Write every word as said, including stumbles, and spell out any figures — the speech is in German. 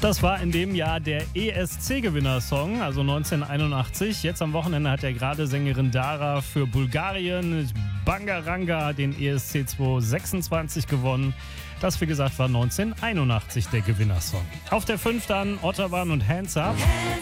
Das war in dem Jahr der E S C-Gewinnersong, also neunzehnhunderteinundachtzig. Jetzt am Wochenende hat der gerade Sängerin Dara für Bulgarien Bangaranga den E S C zweitausendsechsundzwanzig gewonnen. Das, wie gesagt, war neunzehnhunderteinundachtzig der Gewinnersong. Auf der fünf dann Otterwan und Hands Up. Hands